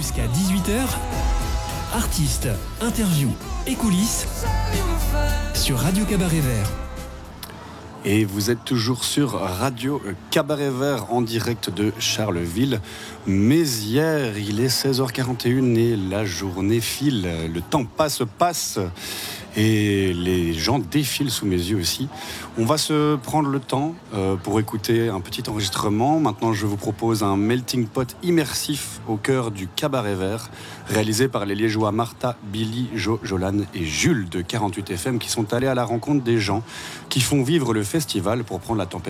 Jusqu'à 18h, artistes, interviews et coulisses sur Radio Cabaret Vert. Et vous êtes toujours sur Radio Cabaret Vert en direct de Charleville-Mézières. Il est 16h41 et la journée file. Le temps passe et les gens défilent sous mes yeux aussi. On va se prendre le temps pour écouter un petit enregistrement. Maintenant, je vous propose un melting pot immersif au cœur du Cabaret Vert, réalisé par les Liégeois Martha, Billy, Jo, Jolan et Jules de 48 FM qui sont allés à la rencontre des gens qui font vivre le festival pour prendre la température